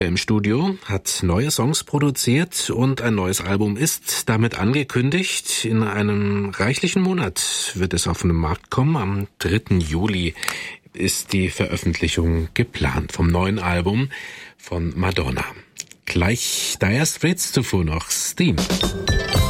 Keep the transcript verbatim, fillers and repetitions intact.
Im Studio, hat neue Songs produziert und ein neues Album ist damit angekündigt. In einem reichlichen Monat wird es auf den Markt kommen. Am dritten Juli ist die Veröffentlichung geplant vom neuen Album von Madonna. Gleich Dire Straits, zuvor noch Steam.